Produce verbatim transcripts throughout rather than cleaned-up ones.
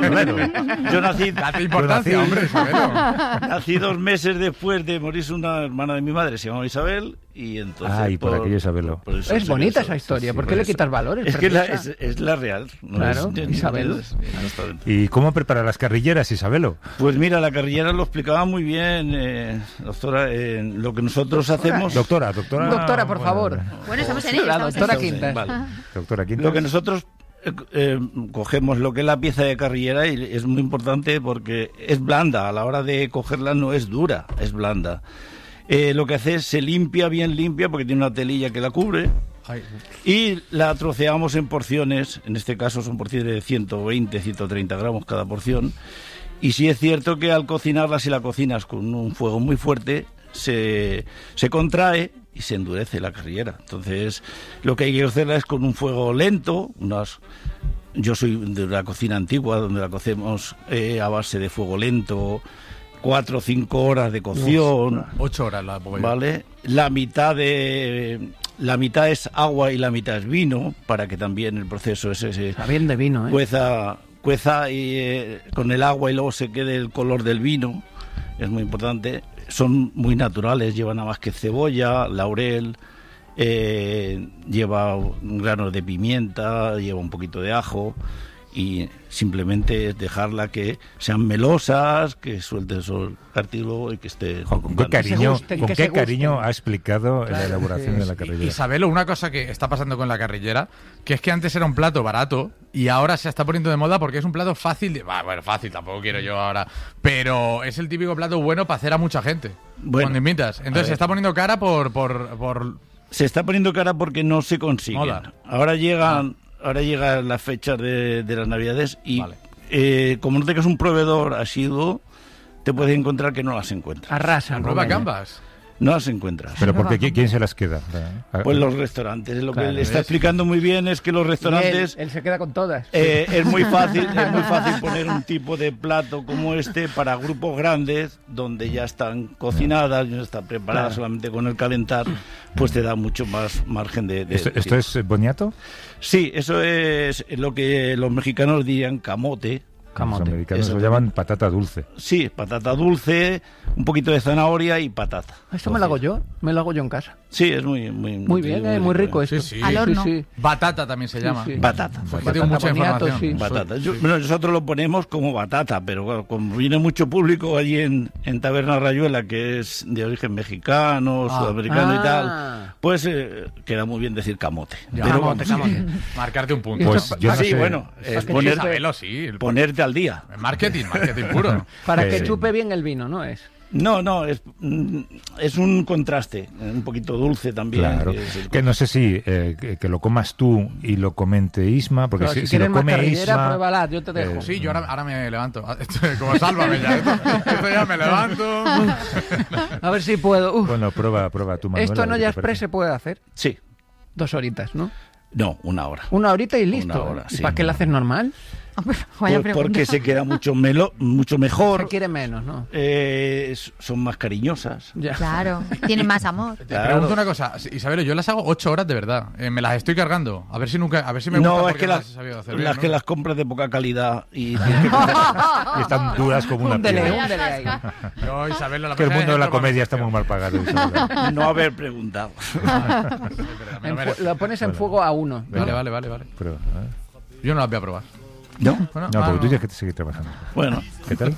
Isabelo. Yo nací... Date importancia, nací- hombre, Isabelo. Nací dos meses después de morirse una hermana de mi madre, se llamaba Isabel, y entonces... Ah, y por aquello Isabelo. por eso Es se bonita casó. esa historia. Sí, ¿Por qué por le eso. quitas valores? Es que la- preciosa? es, es la real. No Claro, es- Isabel. es- exactamente. ¿Y cómo prepara las carrilleras, Isabelo? Pues mira, la carrillera lo explicaba muy bien, eh, doctora, eh, lo que nosotros hacemos... Doctora, doctora. Doctora, por bueno, favor. Bueno, estamos en ello. La estamos en doctora ello. Quintas. Vale. Doctora Quintas. Lo que nosotros eh, eh, cogemos lo que es la pieza de carrillera y es muy importante porque es blanda, a la hora de cogerla no es dura, es blanda. Eh, lo que hace es se limpia bien limpia porque tiene una telilla que la cubre Ay, y la troceamos en porciones, en este caso son porciones de ciento veinte, ciento treinta gramos cada porción. Y sí es cierto que al cocinarla, si la cocinas con un fuego muy fuerte, se, se contrae y se endurece la carrillera. Entonces, lo que hay que hacerla es con un fuego lento, unas... Yo soy de una cocina antigua donde la cocemos eh, a base de fuego lento, cuatro o cinco horas de cocción, ocho horas la pongo yo. ¿vale? La mitad de... La mitad es agua y la mitad es vino, para que también el proceso ese se Está bien de vino, ¿eh? cueza, cueza y, eh, con el agua y luego se quede el color del vino. Es muy importante. Son muy naturales, llevan nada más que cebolla, laurel, eh, lleva granos de pimienta, lleva un poquito de ajo y simplemente es dejarla que sean melosas, que suelte el cartílago y que esté... Jo, ¿Con qué cariño, gusten, con que qué se gusten. cariño ha explicado la Claro, elaboración sí, de la sí. carrillera? Isabelo, una cosa que está pasando con la carrillera, que es que antes era un plato barato y ahora se está poniendo de moda porque es un plato fácil de... Bah, bueno, fácil, tampoco quiero yo ahora, pero es el típico plato bueno para hacer a mucha gente. Bueno, cuando invitas. a Entonces se ver. está poniendo cara por... por, por... Se está poniendo cara porque no se consiguen. Moda. Ahora llegan, ahora llegan las fechas de, de las Navidades y Vale. eh, como no tengas un proveedor asiduo, te puedes encontrar que no las encuentras. Arrasan. Nueva Rubén. Canvas. No las encuentras. Pero porque ¿quién, quién se las queda? Pues los restaurantes. Lo que Claro, le está ¿ves? explicando muy bien es que los Y él, restaurantes... él se queda con todas. Eh, es muy fácil, es muy fácil poner un tipo de plato como este para grupos grandes donde ya están cocinadas, ya están preparadas Claro. solamente con el calentar, pues te da mucho más margen de. de- ¿Esto, esto es eh, boniato? Sí, eso es lo que los mexicanos dirían camote. Camote. Los americanos Eso lo también. llaman patata dulce. Sí, patata dulce, un poquito de zanahoria y patata. Esto me lo hago yo, me lo hago yo en casa. Sí, es muy muy Muy bien, eh, muy rico eh. esto. Sí, sí. Al horno. Sí, sí. Batata también se Sí, llama. sí. Batata. Yo Batata, tengo mucha boniato, información. sí. Batata. Yo- bueno, nosotros lo ponemos como batata, pero bueno, como viene mucho público allí en, en Taberna Rayuela, que es de origen mexicano, Ah. sudamericano Ah. y tal, pues eh, queda muy bien decir camote. Ya. Pero Camote, vamos, camote. Marcarte un punto. Pues yo no sí, sé. bueno, es que poner- Isabelo, sí. el- ponerte al día. Marketing, marketing puro. Para Eh, que chupe bien el vino, ¿no es? No, no, es, mm, es un contraste, un poquito dulce también. Claro. que es el- Que no sé si eh, que, que lo comas tú y lo comente Isma, porque Pero si, si, si quieres lo más come carrillera, Isma... pruébala, yo te dejo. eh, Sí, yo ahora, ahora me levanto. Como sálvame ya. Esto, esto ya me levanto. A ver si puedo. Uf, Bueno, prueba, prueba tú, Manuel. esto a en ver qué olla te express parece. se puede hacer. Sí, Dos horitas, ¿no? no, una hora. Una horita y listo. Una hora, ¿Y sí. para qué la haces normal? Vaya Por- pregunta. porque se queda mucho, melo, mucho mejor, Se quiere menos, ¿no? eh, s- son más cariñosas. Ya. Claro, tienen más amor. Te Claro. pregunto una cosa, Isabelo, yo las hago ocho horas de verdad. Eh, me las estoy cargando. A ver si nunca, a ver si me gusta No, es porque que las las, he sabido hacer las bien, que ¿no? las compras de poca calidad y tienes que Y están duras como una Húndele, piedra. húndele ahí. No, Isabelo, la Que el próxima mundo de vez la entro con comedia está opción. muy mal pagado. Isabel. no haber preguntado. Me En lo fu- merezco. lo pones en Bueno. fuego a uno. ¿no? Vale, vale, vale, vale. Pero, ¿eh? Yo no las voy a probar. ¿No? Bueno, No, ah, porque tú tienes que seguir trabajando. Bueno, ¿Qué tal?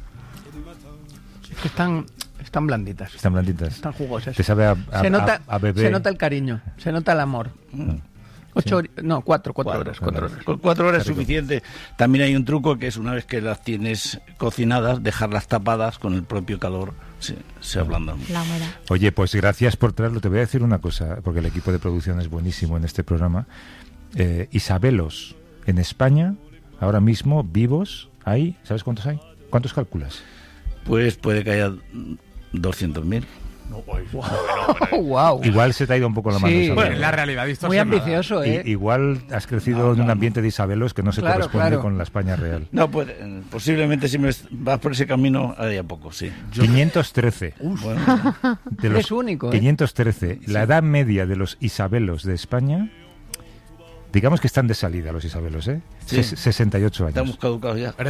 Es que están, están blanditas. Están blanditas. Están jugosas. Te sabe a, a, se, nota, a, a bebé. se nota el cariño, se nota el amor. Ocho hori- no, cuatro, cuatro, Cuatro, horas, cuatro horas. con cuatro horas es suficiente. También hay un truco que es una vez que las tienes cocinadas, dejarlas tapadas con el propio calor, se, se ablandan. La humedad. Oye, pues gracias por traerlo. Te voy a decir una cosa, porque el equipo de producción es buenísimo en este programa. Eh, Isabelos en España, ahora mismo, vivos, hay, ¿sabes cuántos hay? ¿Cuántos calculas? Pues puede que haya doscientos mil. Oh, wow. Igual se te ha ido un poco la mano. Sí. Isabel. Bueno, la realidad Muy distorsionada. ambicioso, I- ¿eh? igual has crecido en un ambiente de Isabelos que no se Claro, corresponde claro. con la España real. No, pues, eh, posiblemente si me es- vas por ese camino, hay a poco, sí. quinientos trece. Bueno, De los Es único, ¿eh? quinientos trece. La edad media de los Isabelos de España, digamos que están de salida los Isabelos, ¿eh? Sí. Ses- sesenta y ocho años. estamos caducados ya.